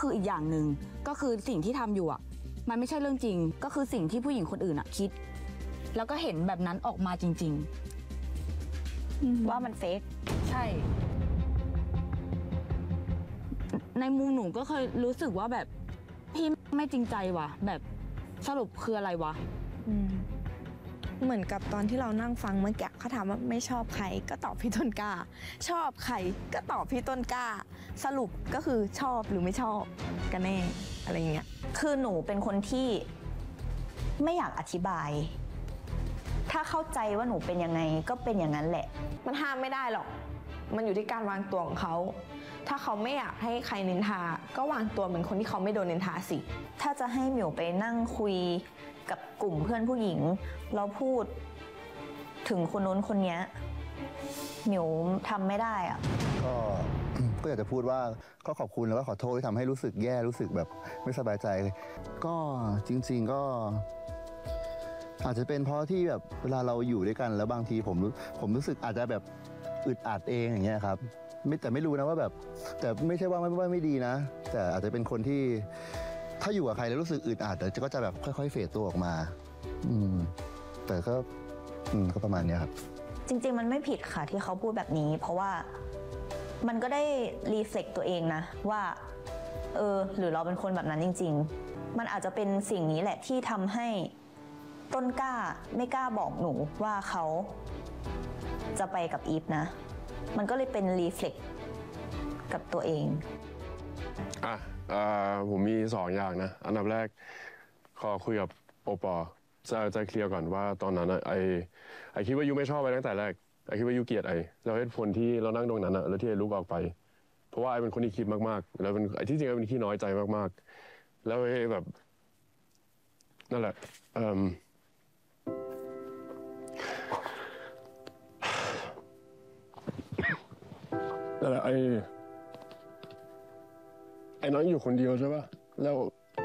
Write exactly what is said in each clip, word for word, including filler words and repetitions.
คืออีกอย่างหนึ่งก็คือสิ่งที่ทำอยู่อ่ะมันไม่ใช่เรื่องจริงก็คือสิ่งที่ผู้หญิงคนอื่นอ่ะคิดแล้วก็เห็นแบบนั้นออกมาจริงๆว่ามันเฟกใช่ในมุมหนูก็เคยรู้สึกว่าแบบพี่ไม่จริงใจว่ะแบบสรุปคืออะไรวะเหมือนกับตอนที่เรานั่งฟังเมื่อกี้เขาถามว่าไม่ชอบใครก็ตอบพี่ต้นกล้าชอบใครก็ตอบพี่ต้นกล้าสรุปก็คือชอบหรือไม่ชอบกันแน่อะไรเงี้ยคือหนูเป็นคนที่ไม่อยากอธิบายถ้าเข้าใจว่าหนูเป็นยังไงก็เป็นอย่างนั้นแหละมันห้ามไม่ได้หรอกมันอยู่ที่การวางตัวของเขาถ้าเขาไม่อยากให้ใครนินทาก็วางตัวเหมือนคนที่เขาไม่โดนนินทาสิถ้าจะให้หมิวไปนั่งคุยกับกลุ่มเพื่อนผู้หญิงเราพูดถึงคนนู้นคนนี้หมิวทำไม่ได้อะก็ก็อยากจะพูดว่าก็ขอบคุณแล้วก็ขอโทษที่ทำให้รู้สึกแย่รู้สึกแบบไม่สบายใจก็จริงๆก็อาจจะเป็นเพราะที่แบบเวลาเราอยู่ด้วยกันแล้วบางทีผมผมรู้สึกอาจจะแบบอึดอัดเองอย่างเงี้ยครับไม่แต่ไม่รู้นะว่าแบบแต่ไม่ใช่ว่าไม่ว่าไม่ดีนะแต่อาจจะเป็นคนที่ถ้าอยู่กับใครแล้วรู้สึกอึดอัดแต่ก็จะแบบค่อยๆเฟดตัวออกมาอืมแต่ก็อืมก็ประมาณนี้ครับจริงๆมันไม่ผิดค่ะที่เขาพูดแบบนี้เพราะว่ามันก็ได้รีเฟล็กตัวเองนะว่าเออหรือเราเป็นคนแบบนั้นจริงๆมันอาจจะเป็นสิ่งนี้แหละที่ทำให้ต้นกล้าไม่กล้าบอกหนูว่าเขาจะไปกับอีฟนะมันก็เลยเป็นรีเฟล็กกับตัวเองอ่ะผมมีสองอย่างนะอันดับแรกขอคุยกับโอปอจะจะเคลียร์ก่อนว่าตอนนั้นไอไอคิดว่ายูไม่ชอบไปตั้งแต่แรกไอคิดว่ายูเกลียดไอแล้วเหตุผลที่เรานั่งตรงนั้นอะแล้วที่ไอลุกออกไปเพราะว่าไอเป็นคนที่คิดมากๆแล้วเป็นไอที่จริงไอเป็นขี้น้อยใจมากๆแล้วไอแบบนั่นแหละนั่นแหละไอไอ้น้องอยู่คนเดียวใช่ป่ะแล้ว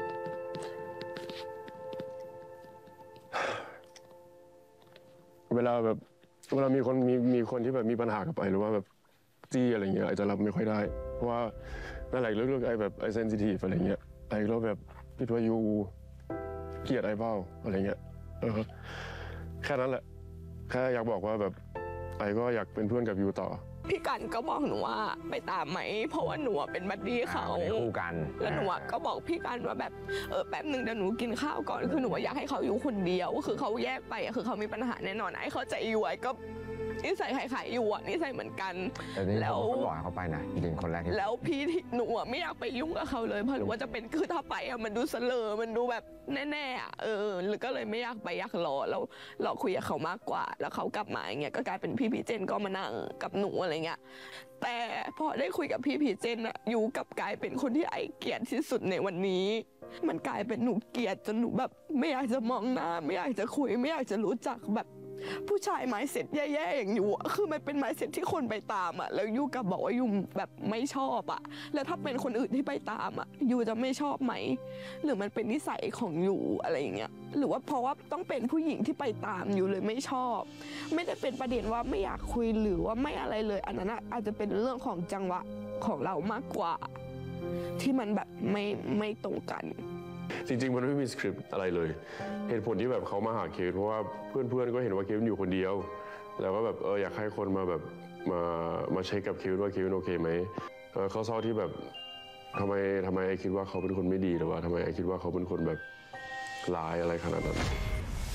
เวลาแบบเวลามีคนมีมีคนที่แบบมีปัญหากับไอหรือว่าแบบจี้อะไรเงี้ยไอจะรับไม่ค่อยได้เพราะว่านั่นแหละเรื่องไอแบบไอเซนซิทีฟอะไรเงี้ยไอก็แบบคิดว่ายูเกลียดไอเบ้าอะไรเงี้ยเออแค่นั้นแหละแค่อยากบอกว่าแบบไอก็อยากเป็นเพื่อนกับยูต่อพี่กันก็บอกหนูว่าไปตามไหมเพราะว่าหนูเป็นบัดดี้เขาคู่กันแล้วหนูก็บอกพี่กันว่าแบบเออแป๊บหนึ่งเดี๋ยวหนูกินข้าวก่อนคือหนูอยากให้เขาอยู่คนเดียวคือเขาแยกไปคือเขามีปัญหาแน่นอนไอ้เขาใจอยู่ไอ้ก็นิสัยขายๆอยู่อ่ะนิสัยเหมือนกันแล้วก็บอกเขาไปนะจริงคนแรกที่แล้วพี่หนูไม่อยากไปยุ่งกับเขาเลยเพราะหรือว่าจะเป็นคือถ้าไปอ่ะมันดูเสลอมันดูแบบแน่ๆอ่ะเออหรือก็เลยไม่อยากไปอยากรอแล้วเราคุยกับเขามากกว่าแล้วเขากลับมาอย่างเงี้ยก็กลายเป็นพี่พีเจนก็มานั่งกับหนูอะไรเงี้ยแต่พอได้คุยกับพี่พีเจนอะยูกับกลายเป็นคนที่ไอเกลียดที่สุดในวันนี้มันกลายเป็นหนูเกลียดจนหนูแบบไม่อยากจะมองหน้าไม่อยากจะคุยไม่อยากจะรู้จักแบบผู้ชายไม้เสร็จแย่ๆอย่างยูคือมันเป็นไม้เสร็จที่คนไปตามอะแล้วยูกับบอกว่ายูแบบไม่ชอบอะแล้วถ้าเป็นคนอื่นที่ไปตามอะยูจะไม่ชอบไหมหรือมันเป็นนิสัยของยูอะไรอย่างเงี้ยหรือว่าเพราะว่าต้องเป็นผู้หญิงที่ไปตามยูเลยไม่ชอบไม่ได้เป็นประเด็นว่าไม่อยากคุยหรือว่าไม่อะไรเลยอันนั้นอาจจะเป็นเรื่องของจังหวะของเรามากกว่าที่มันแบบไม่ไม่ตรงกันจริงๆมันไม่มีสคริปต์อะไรเลยเหตุผลที่แบบเขามาหาเคสเพราะว่าเพื่อนๆก็เห็นว่าเคสอยู่คนเดียวแล้วก็แบบเอออยากให้คนมาแบบมามาเช็คกับเคสว่าเคสโอเคไหมเออเขาเศร้าที่แบบทำไมทำไมไอคิดว่าเขาเป็นคนไม่ดีหรือว่าทำไมไอคิดว่าเขาเป็นคนแบบร้ายอะไรขนาดนั้น